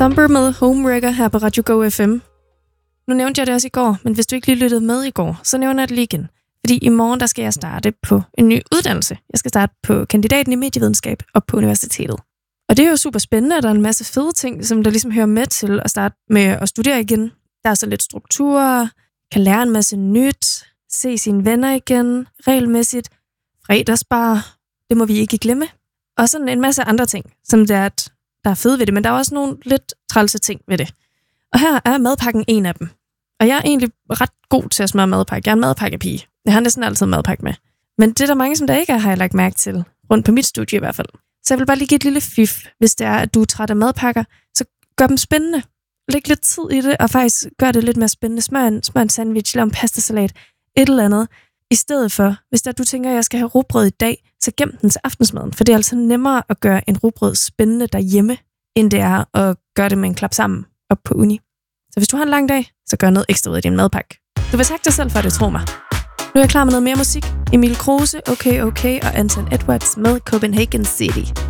Somber med Homewrecker her på Radio Go FM. Nu nævnte jeg det også i går, men hvis du ikke lige lyttede med i går, så nævner jeg det lige igen. Fordi i morgen, der skal jeg starte på en ny uddannelse. Jeg skal starte på kandidaten i medievidenskab op på universitetet. Og det er jo super spændende, at der er en masse fede ting, som der ligesom hører med til at starte med at studere igen. Der er så lidt struktur, kan lære en masse nyt, se sine venner igen, regelmæssigt, fredagsbar, det må vi ikke glemme. Og sådan en masse andre ting, som der er fede ved det, men der er også nogle lidt trælse ting ved det. Og her er madpakken en af dem. Og jeg er egentlig ret god til at smøre madpakke. Jeg er en madpakkepige. Jeg har næsten altid madpakke med. Men det er der mange, som der ikke er, har jeg lagt mærke til. Rundt på mit studie i hvert fald. Så jeg vil bare lige give et lille fif, hvis det er, at du er træt af madpakker. Så gør dem spændende. Læg lidt tid i det, og faktisk gør det lidt mere spændende. Smør en sandwich, lav en pastasalat, et eller andet. I stedet for, hvis der du tænker, at jeg skal have rugbrød i dag, så gem den til aftensmaden. For det er altså nemmere at gøre en rugbrød spændende derhjemme, end det er at gøre det med en klap sammen op på uni. Så hvis du har en lang dag, så gør noget ekstra ud af din madpakke. Du vil takke dig selv for det, tro mig. Nu er jeg klar med noget mere musik. Emil Kruse, Okay, og Anton Edwards med Copenhagen City.